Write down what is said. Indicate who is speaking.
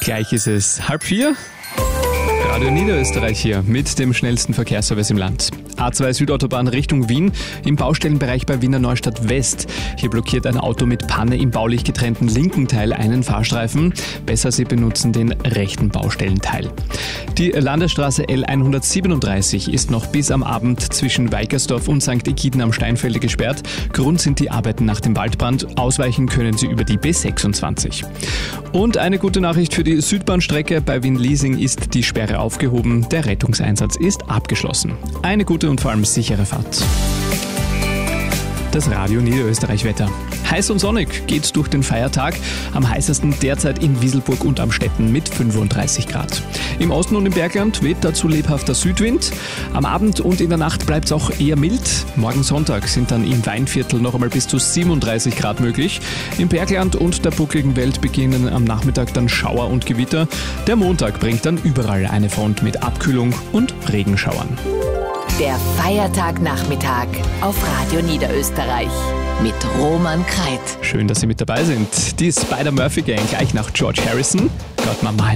Speaker 1: Gleich ist es 3:30. Radio Niederösterreich hier mit dem schnellsten Verkehrsservice im Land. A2 Südautobahn Richtung Wien im Baustellenbereich bei Wiener Neustadt West. Hier blockiert ein Auto mit Panne im baulich getrennten linken Teil einen Fahrstreifen. Besser, Sie benutzen den rechten Baustellenteil. Die Landesstraße L137 ist noch bis am Abend zwischen Weikersdorf und St. Egiden am Steinfelde gesperrt. Grund sind die Arbeiten nach dem Waldbrand. Ausweichen können Sie über die B26. Und eine gute Nachricht für die Südbahnstrecke. Bei Wien-Liesing ist die Sperre aufgehoben. Der Rettungseinsatz ist abgeschlossen. Eine gute und vor allem sichere Fahrt. Das Radio Niederösterreich Wetter. Heiß und sonnig geht's durch den Feiertag. Am heißesten derzeit in Wieselburg und Amstetten mit 35 Grad. Im Osten und im Bergland weht dazu lebhafter Südwind. Am Abend und in der Nacht bleibt's auch eher mild. Morgen Sonntag sind dann im Weinviertel noch einmal bis zu 37 Grad möglich. Im Bergland und der buckligen Welt beginnen am Nachmittag dann Schauer und Gewitter. Der Montag bringt dann überall eine Front mit Abkühlung und Regenschauern.
Speaker 2: Der Feiertagnachmittag auf Radio Niederösterreich mit Roman Kreit.
Speaker 1: Schön, dass Sie mit dabei sind. Die Spider-Murphy Gang gleich nach George Harrison. Got my mind